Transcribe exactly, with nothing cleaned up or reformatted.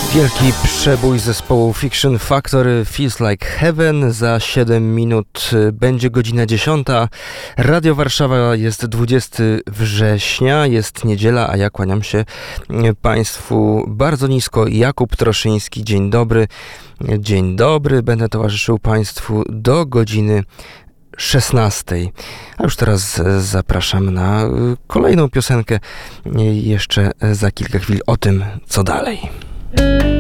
Wielki przebój zespołu Fiction Factory, Feels Like Heaven. Za siedem minut będzie godzina dziesiąta. Radio Warszawa, jest dwudziestego września, jest niedziela, a ja kłaniam się Państwu bardzo nisko. Jakub Troszyński, dzień dobry. Dzień dobry, będę towarzyszył Państwu do godziny szesnastej. A już teraz zapraszam na kolejną piosenkę. Jeszcze za kilka chwil o tym, co dalej.